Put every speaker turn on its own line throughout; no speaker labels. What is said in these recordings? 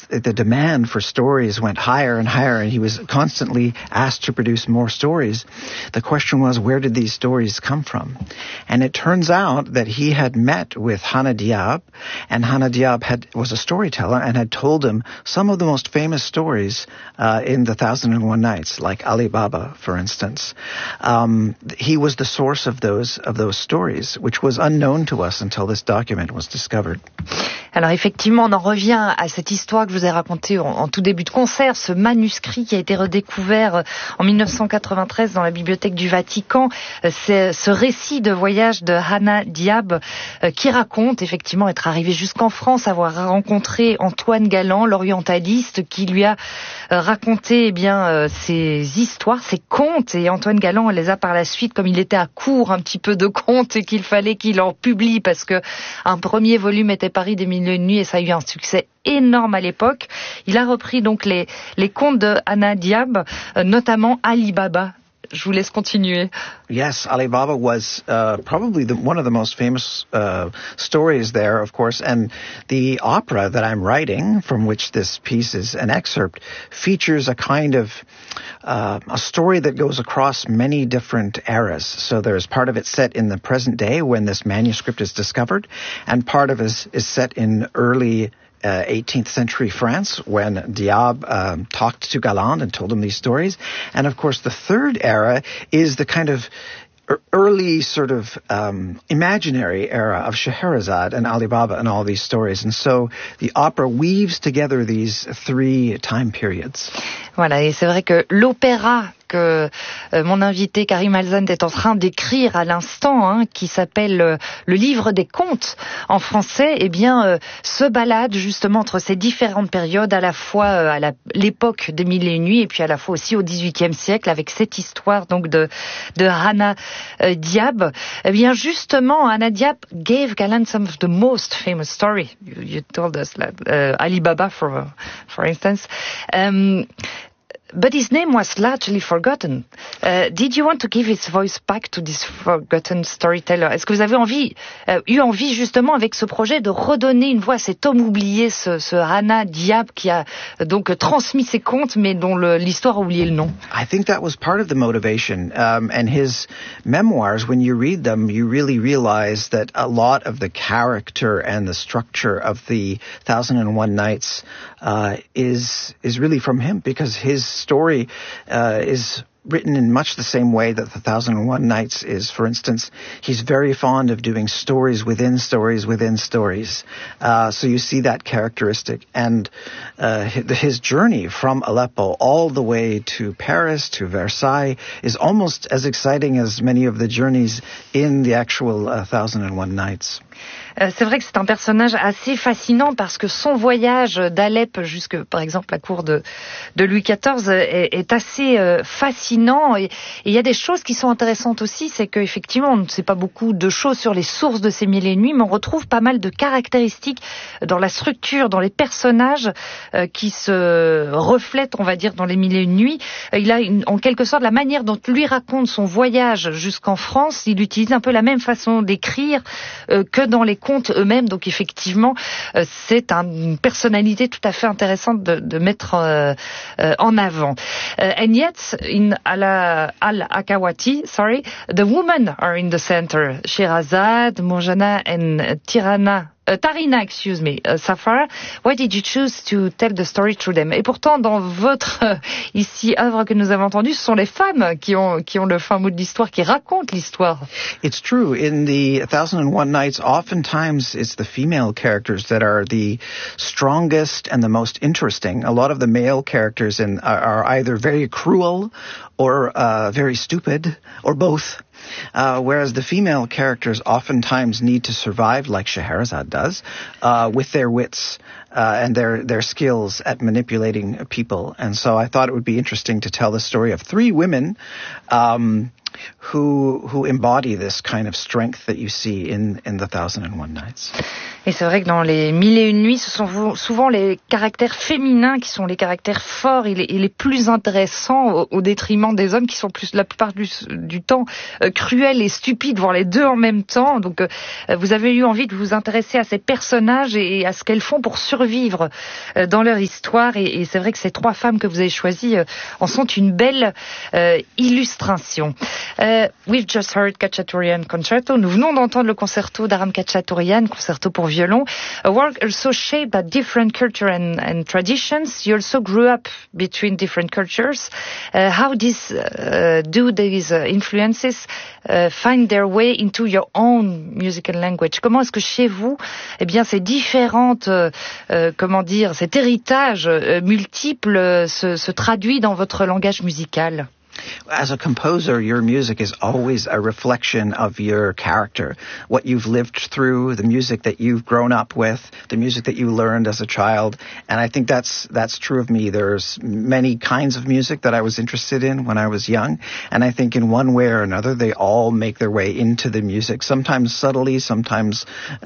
the demand for stories went higher and higher, and he was constantly asked to produce more stories. The question was, where did these stories come from? And it turns out that he had met with Hannah Diab, and Hannah Diab was a storyteller and had told him some of the most famous stories in the 1001 Nights, like Ali Baba, for instance. He was the source of those stories, which was unknown to us until this document was discovered.
Alors effectivement, on en revient à cette histoire que je vous ai racontée en tout début de concert, ce manuscrit qui a été redécouvert en 1993 dans la bibliothèque du Vatican. C'est ce récit de voyage de Hannah Diab qui raconte effectivement être arrivé jusqu'en France, avoir rencontré Antoine Galland, l'orientaliste, qui lui a raconté ses histoires, ses contes, et Antoine Galland les a par la suite, comme il était à court un petit peu de contes et qu'il fallait qu'il en publie parce que un premier volume était Paris des Mille et une Nuits et ça a eu un succès énorme à l'époque. Il a repris donc les contes de Hannah Diab, notamment Ali Baba. Je vous laisse continuer.
Yes, Ali Baba was probably one of the most famous stories there, of course, and the opera that I'm writing, from which this piece is an excerpt, features a kind of a story that goes across many different eras. So there's part of it set in the present day when this manuscript is discovered, and part of it is set in early 18th century France when Diab talked to Galland and told him these stories. And of course the third era is the kind of early sort of imaginary era of Scheherazade and Ali Baba and all these stories. And so the opera weaves together these three time periods.
Voilà, et c'est vrai que l'opéra que mon invité Karim Alzand est en train d'écrire à l'instant, qui s'appelle Le Livre des Contes en français, se balade justement entre ces différentes périodes, à la fois à l'époque des Mille et une Nuits et puis à la fois aussi au XVIIIe siècle, avec cette histoire donc de Hannah Diab. Justement, Hannah Diab gave Galland some of the most famous story. You told us that Ali Baba, for instance. But his name was largely forgotten. Did you want to give his voice back to this forgotten storyteller? Est-ce que vous avez eu envie justement avec ce projet de redonner une voix à cet homme oublié, ce Hannah Diab qui a donc transmis ses contes mais dont l'histoire a oublié le nom?
I think that was part of the motivation. And his memoirs, when you read them, you really realize that a lot of the character and the structure of the 1001 Nights is really from him, because his story is written in much the same way that the 1001 Nights is. For instance, he's very fond of doing stories within stories within stories. So you see that characteristic. And his journey from Aleppo all the way to Paris, to Versailles, is almost as exciting as many of the journeys in the actual 1001 Nights.
C'est vrai que c'est un personnage assez fascinant parce que son voyage d'Alep jusque, par exemple, la cour de Louis XIV est assez fascinant. Et il y a des choses qui sont intéressantes aussi, c'est qu'effectivement, on ne sait pas beaucoup de choses sur les sources de ces Mille et une Nuits, mais on retrouve pas mal de caractéristiques dans la structure, dans les personnages qui se reflètent, on va dire, dans les Mille et une Nuits. Il a en quelque sorte la manière dont lui raconte son voyage jusqu'en France. Il utilise un peu la même façon d'écrire que dans les contes eux-mêmes, donc effectivement c'est une personnalité tout à fait intéressante de mettre en avant. And yet in Al-Akawati, the women are in the center. Scheherazade, Murjana and Tarina, Safar. Why did you choose to tell the story through them? Et pourtant, dans votre ici œuvre que nous avons entendue, ce sont les femmes qui ont le fin mot de l'histoire, qui racontent l'histoire.
It's true. In the 1001 Nights, oftentimes it's the female characters that are the strongest and the most interesting. A lot of the male characters are either very cruel or very stupid, or both. Whereas the female characters oftentimes need to survive, like Scheherazade does, with their wits and their skills at manipulating people. And so I thought it would be interesting to tell the story of three women who embody this kind of strength that you see in the 1001 Nights.
Et c'est vrai que dans les Mille et une nuits, ce sont souvent les caractères féminins qui sont les caractères forts et les plus intéressants au détriment des hommes qui sont plus la plupart du temps cruels et stupides, voire les deux en même temps. Donc vous avez eu envie de vous intéresser à ces personnages et à ce qu'elles font pour survivre dans leur histoire. Et c'est vrai que ces trois femmes que vous avez choisies en sont une belle illustration. We've just heard Khachaturian Concerto. Nous venons d'entendre le concerto d'Aram Khachaturian, concerto pour violon, a work also shaped by different culture and traditions. You also grew up between different cultures. How do these influences find their way into your own musical language? Comment est-ce que chez vous, eh bien, ces différentes, cet héritage multiple se traduit dans votre langage musical?
As a composer, your music is always a reflection of your character, what you've lived through, the music that you've grown up with, the music that you learned as a child. And I think that's true of me. There's many kinds of music that I was interested in when I was young. And I think in one way or another, they all make their way into the music, sometimes subtly, sometimes,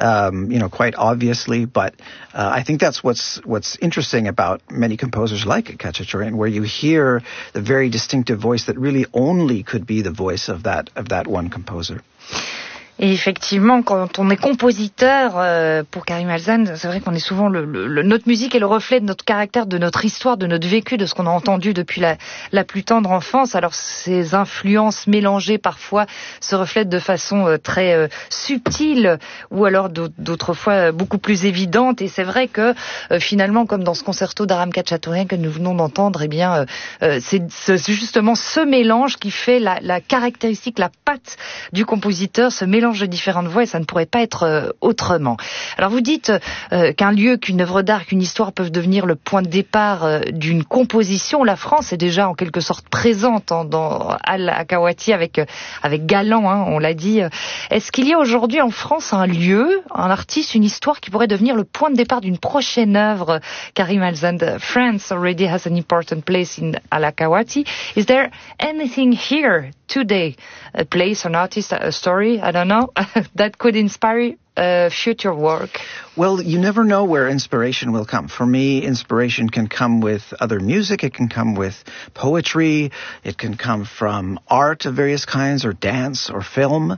quite obviously. But I think that's what's interesting about many composers like Khachaturian, where you hear the very distinctive voice that really only could be the voice of that one composer.
Et effectivement, quand on est compositeur pour Karim Alzan, c'est vrai qu'on est souvent notre musique est le reflet de notre caractère, de notre histoire, de notre vécu, de ce qu'on a entendu depuis la plus tendre enfance. Alors ces influences mélangées parfois se reflètent de façon très subtile ou alors d'autres fois beaucoup plus évidente. Et c'est vrai que finalement, comme dans ce concerto d'Aram Khachaturian que nous venons d'entendre, eh bien c'est justement ce mélange qui fait la caractéristique, la patte du compositeur, ce mélange de différentes voix, et ça ne pourrait pas être autrement. Alors vous dites qu'un lieu, qu'une œuvre d'art, qu'une histoire peuvent devenir le point de départ d'une composition. La France est déjà en quelque sorte présente dans Al-Akawati avec Galan, on l'a dit. Est-ce qu'il y a aujourd'hui en France un lieu, un artiste, une histoire qui pourrait devenir le point de départ d'une prochaine œuvre? Karim Alzan, France already has an important place in Al-Akawati. Is there anything here today, a place, an artist, a story, I don't know, that could inspire future work?
Well, you never know where inspiration will come. For me, inspiration can come with other music, it can come with poetry, it can come from art of various kinds, or dance, or film.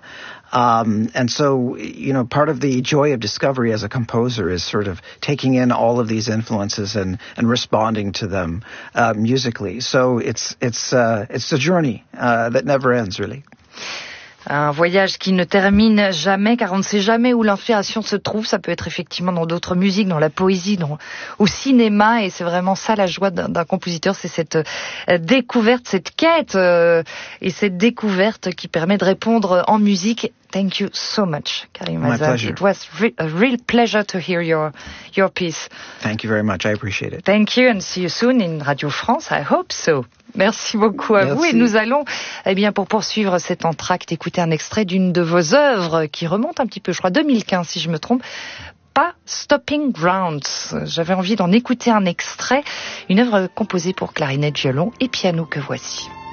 And so, part of the joy of discovery as a composer is sort of taking in all of these influences and responding to them musically. So it's a journey that never ends, really.
Un voyage qui ne termine jamais, car on ne sait jamais où l'inspiration se trouve. Ça peut être effectivement dans d'autres musiques, dans la poésie, au cinéma, et c'est vraiment ça la joie d'un compositeur, c'est cette découverte, cette quête et cette découverte qui permet de répondre en musique. Thank you so much, Karim Alzan. It was a real pleasure to hear your piece.
Thank you very much. I appreciate it.
Thank you, and see you soon in Radio France. I hope so. Merci beaucoup à vous, et nous allons, pour poursuivre cet entracte, écouter un extrait d'une de vos œuvres qui remonte un petit peu, je crois 2015 si je me trompe, pas Stopping Grounds. J'avais envie d'en écouter un extrait, une œuvre composée pour clarinette, violon et piano que voici.